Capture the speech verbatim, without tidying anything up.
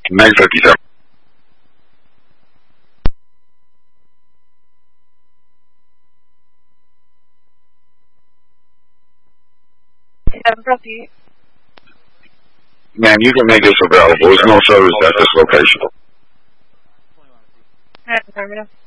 nine fifty-seven. seven, proceed. Ma'am, you can make this available. There's no service at this location. Alright, affirmative.